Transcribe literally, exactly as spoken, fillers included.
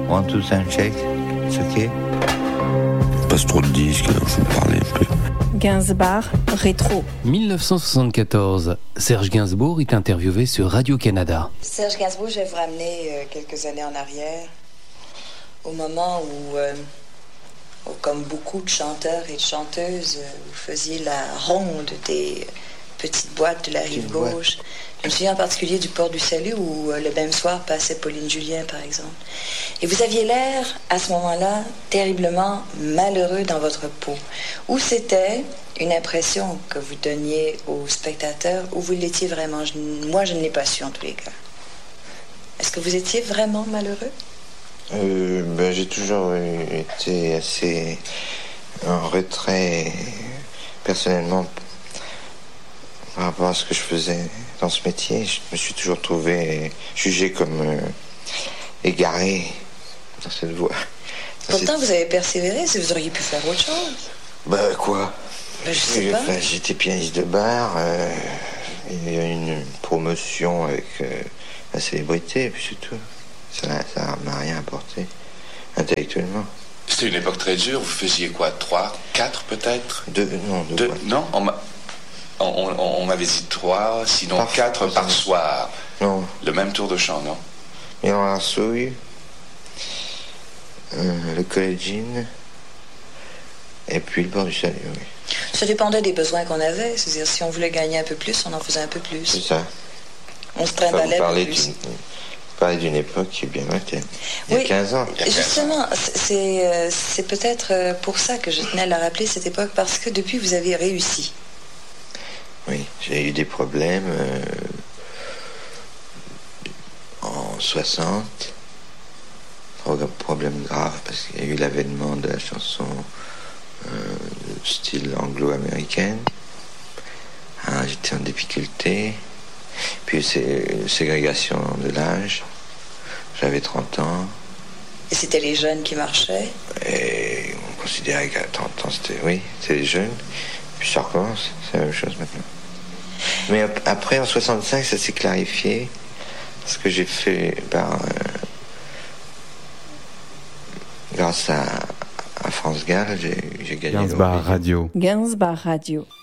One, two, sound check. It's okay. Passe trop de disques, alors je vais parler un peu. Gainsbourg, rétro. dix-neuf cent soixante-quatorze, Serge Gainsbourg est interviewé sur Radio-Canada. Serge Gainsbourg, je vais vous ramener euh, quelques années en arrière, au moment où, euh, où comme beaucoup de chanteurs et de chanteuses, euh, vous faisiez la ronde des petites boîtes de la rive gauche. Je me souviens en particulier du Port du Salut où euh, le même soir passait Pauline Julien, par exemple. Et vous aviez l'air, à ce moment-là, terriblement malheureux dans votre peau. Ou c'était une impression que vous donniez aux spectateurs, ou vous l'étiez vraiment. Je, moi, je ne l'ai pas su, en tous les cas. Est-ce que vous étiez vraiment malheureux? Euh, ben, j'ai toujours été assez en retrait, personnellement, par rapport à ce que je faisais dans ce métier. Je me suis toujours trouvé jugé comme euh, égaré dans cette voie. Dans Pourtant, cette... vous avez persévéré, si vous auriez pu faire autre chose. Ben, quoi? Ben, je sais Et, pas. enfin, j'étais pianiste de bar, euh, il y a eu une promotion avec euh, la célébrité, et puis c'est tout. Ça ça m'a rien apporté, intellectuellement. C'était une époque très dure, vous faisiez quoi? Trois, quatre peut-être? Deux, non, deux. Deux, boîtes. non, on, m'a, on, on, on m'avait dit trois, sinon Par- quatre par par soir. Non. Le même tour de chant, non? Milan Arsouille, euh, le Collegine, et puis le Port du Salut, oui. Ça dépendait des besoins qu'on avait. C'est-à-dire, si on voulait gagner un peu plus, on en faisait un peu plus. C'est ça. On se Enfin, vous trimballait un peu parlez plus. d'une, vous parlez d'une époque qui est bien lointaine. Il y a Oui, quinze ans. justement, c'est, euh, c'est peut-être euh, pour ça que je tenais à la rappeler, cette époque, parce que depuis, vous avez réussi. Oui, j'ai eu des problèmes euh, en soixante. Pro- Problème grave, parce qu'il y a eu l'avènement de la chanson euh, de style anglo-américaine. Ah, j'étais en difficulté. Puis c'est ségrégation de l'âge. J'avais trente ans. Et c'était les jeunes qui marchaient. Et on considérait qu'à trente ans, c'était, oui, c'était les jeunes. Puis ça recommence, c'est la même chose maintenant. Mais ap- après, en soixante-cinq, ça s'est clarifié. Ce que j'ai fait, ben, euh, grâce à, à France Gall, j'ai, j'ai gagné. Gainsbourg Radio. Gainsbourg Radio.